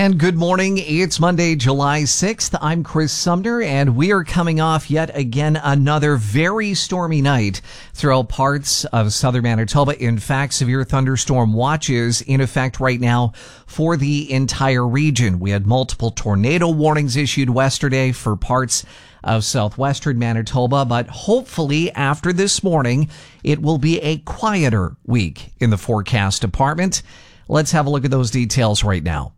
And good morning. It's Monday, July 6th. I'm Chris Sumner, and we are coming off yet again another very stormy night throughout parts of southern Manitoba. In fact, severe thunderstorm watches in effect right now for the entire region. We had multiple tornado warnings issued yesterday for parts of southwestern Manitoba, but hopefully after this morning, it will be a quieter week in the forecast department. Let's have a look at those details right now.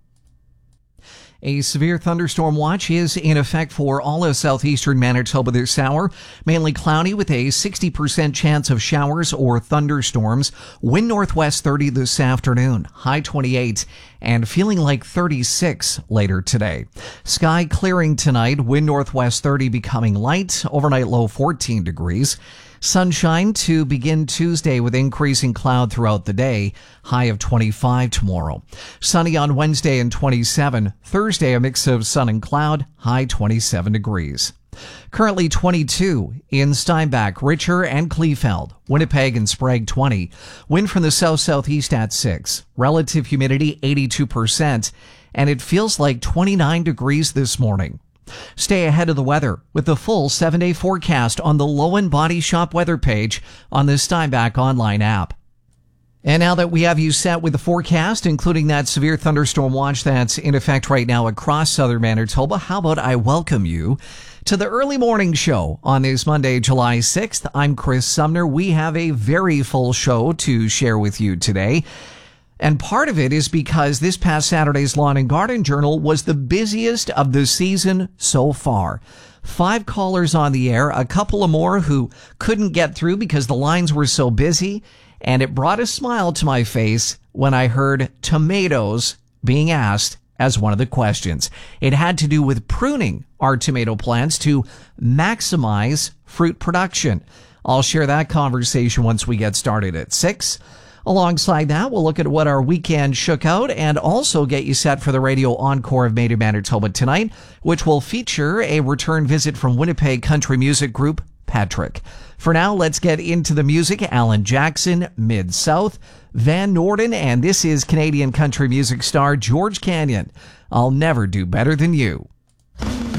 A severe thunderstorm watch is in effect for all of southeastern Manitoba this hour. Mainly cloudy with a 60% chance of showers or thunderstorms. Wind northwest 30 this afternoon. High 28 and feeling like 36 later today. Sky clearing tonight. Wind northwest 30 becoming light. Overnight low 14 degrees. Sunshine to begin Tuesday with increasing cloud throughout the day. High of 25 tomorrow. Sunny on Wednesday and 27. Thursday, a mix of sun and cloud. High 27 degrees. Currently 22 in Steinbach, Richer, and Kleefeld. Winnipeg and Sprague 20. Wind from the south-southeast at 6. Relative humidity 82%. And it feels like 29 degrees this morning. Stay ahead of the weather with the full 7-day forecast on the Lowen Body Shop weather page on the Steinbach online app. And now that we have you set with the forecast, including that severe thunderstorm watch that's in effect right now across southern Manitoba, how about I welcome you to the early morning show on this Monday, July 6th. I'm Chris Sumner. We have a very full show to share with you today. And part of it is because this past Saturday's Lawn and Garden Journal was the busiest of the season so far. 5 callers on the air, a couple of more who couldn't get through because the lines were so busy. And it brought a smile to my face when I heard tomatoes being asked as one of the questions. It had to do with pruning our tomato plants to maximize fruit production. I'll share that conversation once we get started at 6. Alongside that, we'll look at what our weekend shook out and also get you set for the radio encore of Made in Manitoba tonight, which will feature a return visit from Winnipeg country music group Patrick. For now, let's get into the music. Alan Jackson, Mid-South, Van Norden, and this is Canadian country music star George Canyon. I'll never do better than you.